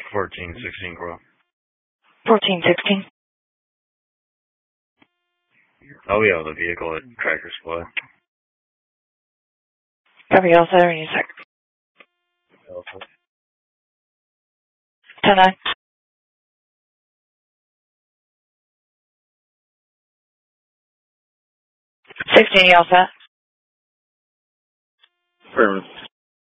1416 Grove. 1416. Oh, yeah, the vehicle at Cracker Split. Copy, all set, any sec. 10-9. 16, you all set? Affirmative.